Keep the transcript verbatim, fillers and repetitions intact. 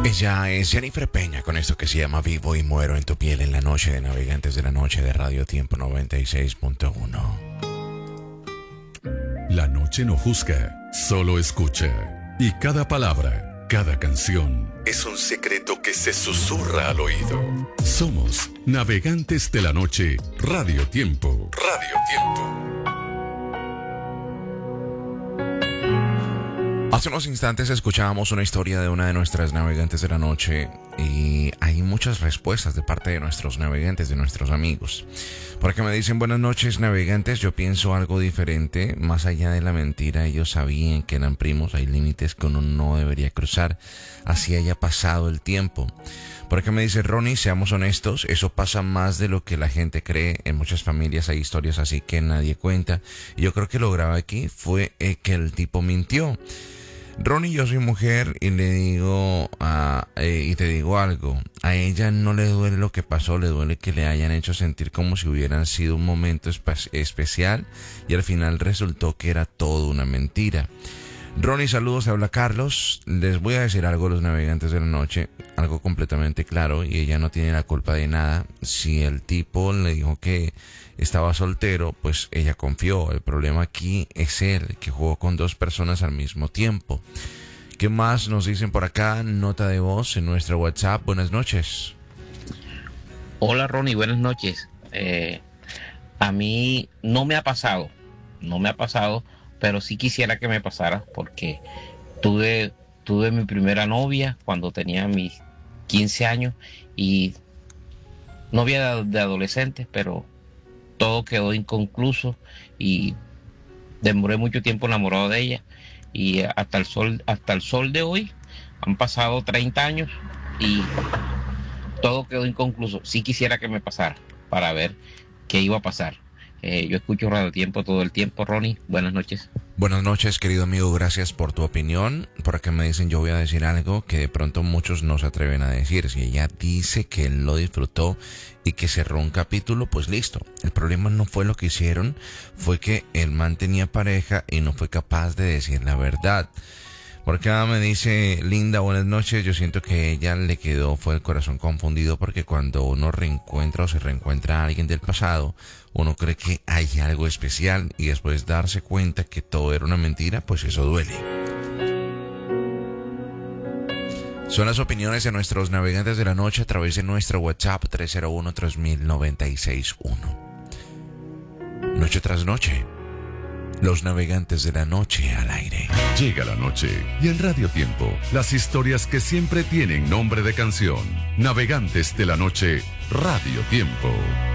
Ella es Jennifer Peña con esto que se llama Vivo y Muero en tu piel en la noche de Navegantes de la Noche de Radio Tiempo noventa y seis punto uno. La noche no juzga, solo escucha. Y cada palabra, cada canción es un secreto que se susurra al oído. Somos Navegantes de la Noche, Radio Tiempo. Radio Tiempo. Hace unos instantes escuchábamos una historia de una de nuestras navegantes de la noche y hay muchas respuestas de parte de nuestros navegantes, de nuestros amigos. Porque me dicen buenas noches navegantes, yo pienso algo diferente, más allá de la mentira, ellos sabían que eran primos, hay límites que uno no debería cruzar, así haya pasado el tiempo. Porque me dice Ronnie, seamos honestos, eso pasa más de lo que la gente cree, en muchas familias hay historias así que nadie cuenta, y yo creo que lo grave aquí fue eh, que el tipo mintió. Ronnie, yo soy mujer y le digo a, eh, y te digo algo, a ella no le duele lo que pasó, le duele que le hayan hecho sentir como si hubieran sido un momento espe- especial y al final resultó que era todo una mentira. Ronnie, saludos, habla Carlos. Les voy a decir algo a los navegantes de la noche, algo completamente claro, y ella no tiene la culpa de nada. Si el tipo le dijo que estaba soltero, pues ella confió. El problema aquí es él, que jugó con dos personas al mismo tiempo. ¿Qué más nos dicen por acá? Nota de voz en nuestro WhatsApp. Buenas noches. Hola Ronnie, buenas noches. Eh, a mí no me ha pasado, no me ha pasado, pero sí quisiera que me pasara porque tuve, tuve mi primera novia cuando tenía mis quince años y novia de, de adolescentes, pero todo quedó inconcluso y demoré mucho tiempo enamorado de ella y hasta el sol, hasta el sol de hoy han pasado treinta años y todo quedó inconcluso. Sí quisiera que me pasara para ver qué iba a pasar. Eh, yo escucho Radio Tiempo todo el tiempo, Ronnie. Buenas noches. Buenas noches, querido amigo. Gracias por tu opinión. Por acá me dicen, yo voy a decir algo que de pronto muchos no se atreven a decir. Si ella dice que él lo disfrutó y que cerró un capítulo, pues listo. El problema no fue lo que hicieron, fue que el man tenía pareja y no fue capaz de decir la verdad. Por acá me dice Linda, buenas noches. Yo siento que ella le quedó, fue el corazón confundido porque cuando uno reencuentra o se reencuentra a alguien del pasado, uno cree que hay algo especial y después darse cuenta que todo era una mentira, pues eso duele. Son las opiniones de nuestros navegantes de la noche a través de nuestro WhatsApp tres cero uno, tres mil noventa y seis uno. Noche tras noche. Los navegantes de la noche al aire. Llega la noche y en Radio Tiempo, las historias que siempre tienen nombre de canción. Navegantes de la Noche, Radio Tiempo.